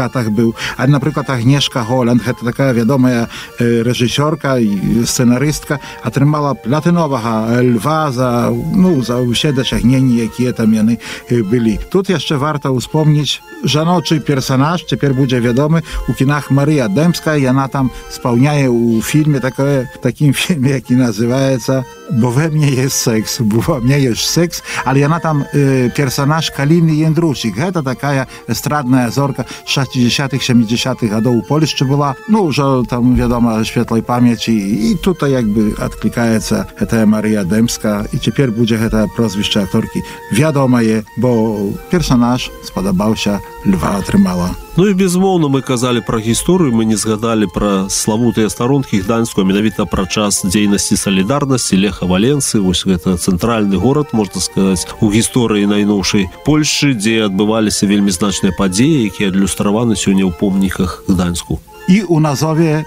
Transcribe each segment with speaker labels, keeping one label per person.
Speaker 1: плакатах był. A na przykład Agnieszka Holland, to taka wiadoma reżysjorka i scenarystka, otrzymała platynowego lwa za wszystkie dosięgnięcia, jakie tam byli. Tu jeszcze warto wspomnieć, żenoczy personaż, teraz będzie wiadomy, u kinach Maryja Dębska i ona tam spełniaje u filmie, takim filmie, jaki nazywa się Bo we mnie jest seks, bo we mnie jest seks, ale ona tam personaż Kaliny Jędrusik. To taka estradna zorka 60-tych, 70-tych lat u Polski była, że tam wiadomo, świetlej pamięci i tutaj jakby odklikaється ta Maryja Dębska i teraz będzie to prozwieszcze aktorki wiadome je, bo personaż spodobał się, lwa otrzymała.
Speaker 2: Ну і, безумоўна, мы казалі пра гісторыю, мы не згадалі пра славутыя старонкі Гданьску, а менавіта пра час дзейнасці салідарнасці Леха Валенсы. Вось гэта цэнтральны горад, можна сказаць, у гісторыі найноўшай Польшчы, дзе адбываліся вельмі значныя падзеі, якія адлюстраваны сёння ў помніках Гданьску.
Speaker 1: I u nazwie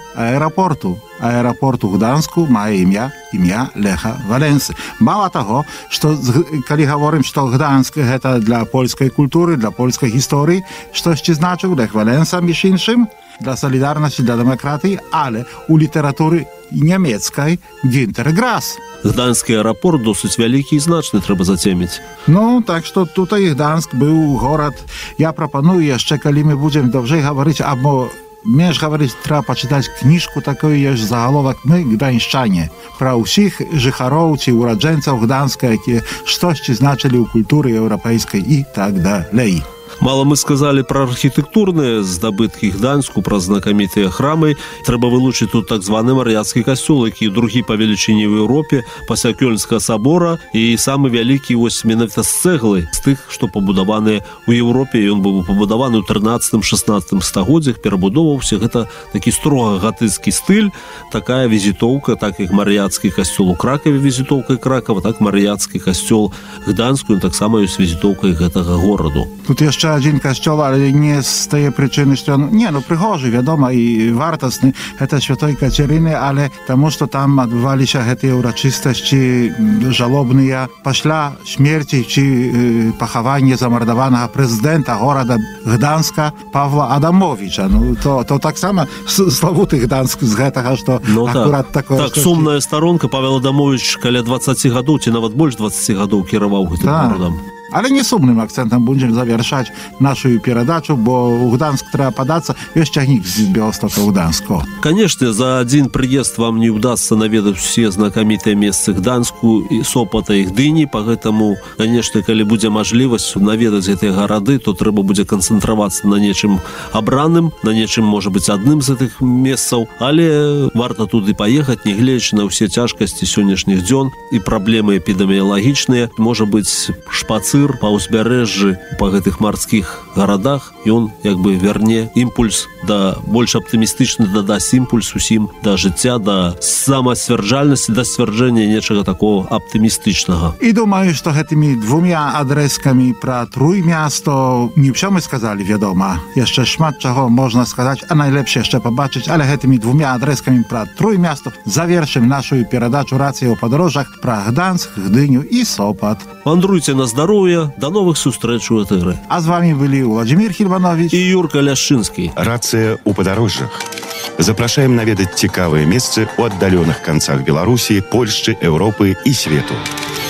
Speaker 1: aeroportu w Gdańsku ma imię Lecha Walensy. Mało tego, że kiedy mówimy, że Gdańsk to dla polskiej kultury, dla polskiej historii, coś znaczył Lech Walensa, między innymi, dla Solidarności, dla demokracji, ale u literatury niemieckiej Günter Grass.
Speaker 2: Gdański aeroport dosyć wielki i znaczny, trzeba zaciemić.
Speaker 1: No, tak, że tutaj Gdańsk był город. Ja proponuję jeszcze, kiedy my będziemy dobrze mówić, albo Між говорить, треба почитати книжку такої, є ж заголовок «Ми гданьщане». Про усіх жихаров чи уродженців Гданська, які щось значили у культурі європейській і так далі.
Speaker 2: Мало мы сказали про архітектурныя здабыткі Гданьску, про знакамітыя храмы. Трэба вылучыць тут так званы Мар'яцкі касцёл, які другі па велічыні ў Еўропе пасля Кёльнскага сабора і самы вялікі вось менавіта з цэглы, з тых, што пабудаваныя ў Еўропе. Ён быў пабудаваны ў 13-16 стагоддзях, перабудоўваўся. Гэта такі строга гатыцкі стыль, такая візітоўка, так як Мар'яцкі касцёл у Кракаве візітоўкай Кракава, так Мар'яцкі касцёл Гданьску, ён таксама ёсць візітоўкай гэтага гораду.
Speaker 1: Тут jeszcze один kościół, ale nie z tej przyczyny, że on, przygorzy, wiadomo, i wartosny, to Świętej Kateryny, ale тому, że tam odbywali się te uroczystości żalobne, после śmierci czy pochowania zamordowanego prezydenta goroda Gdańska Pawła Adamowicza. To tak samo sławuty Gdańsk z tego, że akurat taką...
Speaker 2: Tak, sumna storonka, Paweł Adamowicz koło 20 lat, czy nawet больше 20 lat kierował tym gorodem.
Speaker 1: Ale nie sumnym akcentem będziemy zawieszać naszą передачу, bo u Gdańsk trzeba podаться, jest ciągnik z Białostocka u Gdańsku.
Speaker 2: Конечно, за один приезд вам не удастся наведать все знакомитые места Гданьску, и Сопота, и Гдыни, поэтому, конечно, если будет возможность наведать эти города, то треба будет концентрироваться на нечем обранным, на нечем, может быть, одним из этих местов, але варто туда поехать, не глядя на все тяжкости сегодняшних дней и проблемы эпидемиологичные, может быть, шпацир па ўзбярэжжы, па гэтых марскіх гарадах, ён як бы верне імпульс да больш аптымістычны, дадасць імпульс усім да жыцця, да самасцвярджальнасці, да сцвярджэння нечага такого аптымістычнага.
Speaker 1: I думаю, że tymi dwoma adreskami pra Trójmiasto nie все my skazali, wiadomo. Jeszcze szmat czego można skazać, a najlepsze jeszcze pobaczyć, ale tymi dwoma adreskami pra Trójmiasto zawierшим naszą передачу рації o podróżach pra Gdańsk, Gdyniu i Sopot.
Speaker 2: Wandrujcie na zdrowie, до новых сустрэч у этэры.
Speaker 1: А з вами былі Владимир Хільбанович
Speaker 2: і Юрка Ляшчынскі.
Speaker 3: Рацыя ў падарожжах. Запрашаем наведаць цікавыя месцы ў аддаленых канцах Беларусі, Польшчы, Еўропы і свету.